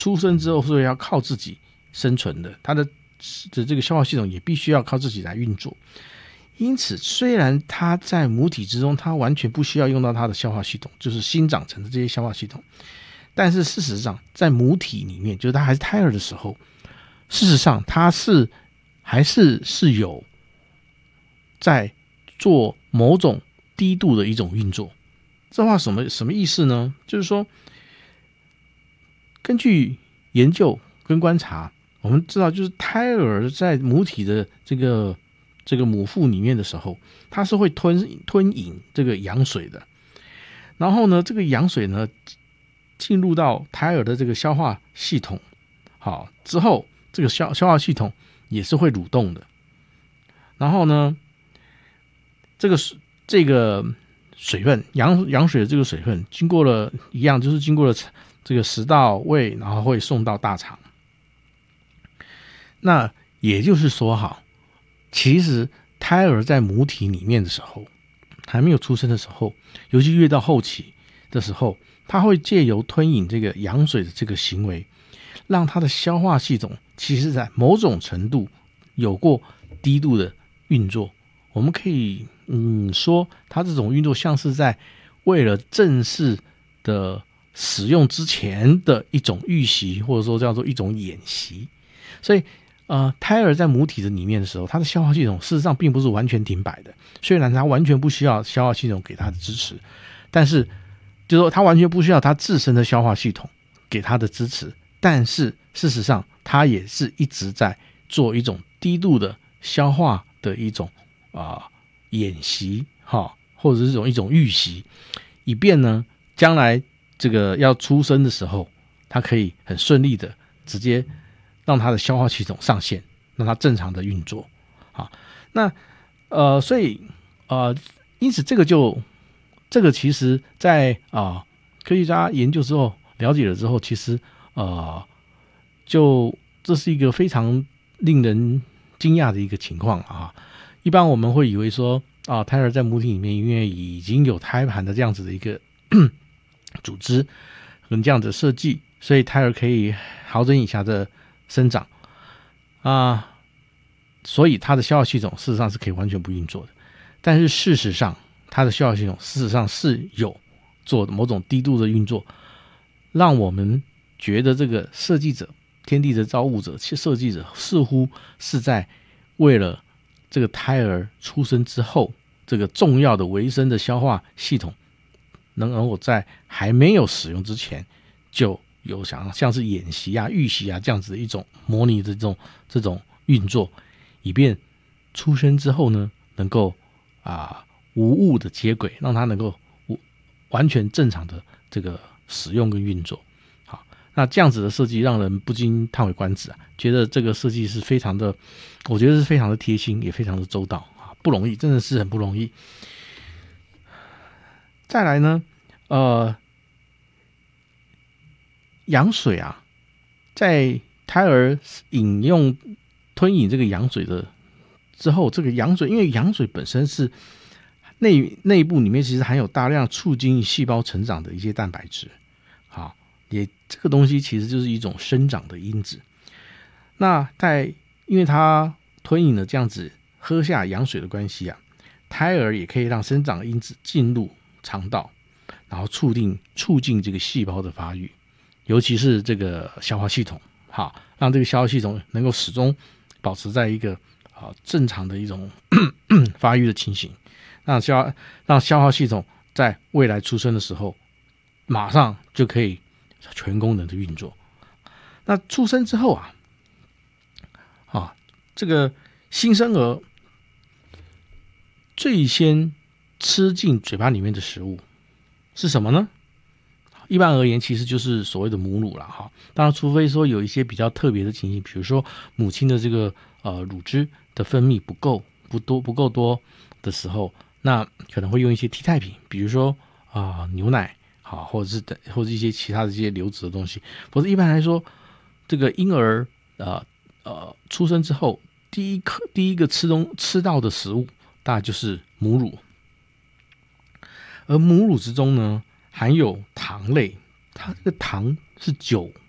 出生之后是要靠自己生存的，它的这个消化系统也必须要靠自己来运作。因此虽然它在母体之中它完全不需要用到它的消化系统，就是新长成的这些消化系统，但是事实上在母体里面，就是它还是胎儿的时候，事实上它还是有在做某种低度的一种运作。这话什么意思呢？就是说根据研究跟观察，我们知道就是胎儿在母体的这个母腹里面的时候，它是会吞饮这个羊水的。然后呢，这个羊水呢进入到胎儿的这个消化系统，好之后，这个消化系统也是会蠕动的。然后呢，这个水分，羊水的这个水分，经过了一样，就是经过了这个食道、胃，然后会送到大肠。那也就是说其实胎儿在母体里面的时候，还没有出生的时候，尤其越到后期的时候，它会借由吞饮这个羊水的这个行为，让它的消化系统其实在某种程度有过低度的运作。我们可以说它这种运作像是在为了正式的使用之前的一种预习，或者说叫做一种演习。所以胎儿在母体的里面的时候，它的消化系统事实上并不是完全停摆的，虽然它完全不需要消化系统给它的支持，但是就是说它完全不需要它自身的消化系统给它的支持，但是事实上它也是一直在做一种低度的消化的一种演习或者是一种预习，以便呢将来这个要出生的时候，它可以很顺利的直接让它的消化系统上线，让它正常的运作。好，那所以因此这个其实在科学家研究之后了解了之后，其实就这是一个非常令人惊讶的一个情况一般我们会以为说胎儿在母体里面，因为已经有胎盘的这样子的一个组织跟这样子的设计，所以胎儿可以毫针以下的生长所以它的消化系统事实上是可以完全不运作的。但是事实上它的消化系统事实上是有做某种低度的运作，让我们觉得这个设计者、天地的造物者、设计者似乎是在为了这个胎儿出生之后，这个重要的维生的消化系统能够在还没有使用之前就有像是演习预习这样子的一种模拟的这种运作，以便出生之后呢能够无误的接轨，让它能够完全正常的这个使用跟运作。好，那这样子的设计让人不禁叹为观止觉得这个设计是非常的，我觉得是非常的贴心，也非常的周到不容易，真的是很不容易。再来呢羊水在胎儿吞饮这个羊水的之后，这个羊水因为羊水本身是内部里面其实含有大量促进细胞成长的一些蛋白质，这个东西其实就是一种生长的因子。那因为它吞饮了这样子喝下羊水的关系胎儿也可以让生长因子进入肠道，然后促进这个细胞的发育，尤其是这个消化系统，让这个消化系统能够始终保持在一个正常的一种发育的情形，让消化系统在未来出生的时候马上就可以全功能的运作。那出生之后这个新生儿最先吃进嘴巴里面的食物是什么呢？一般而言其实就是所谓的母乳啦当然除非说有一些比较特别的情形，比如说母亲的这个乳汁的分泌不够多的时候，那可能会用一些替代品，比如说牛奶或者一些其他的这些流质的东西。不是一般来说，这个婴儿出生之后第一个吃到的食物大概就是母乳，而母乳之中呢含有糖类，它这个糖是酒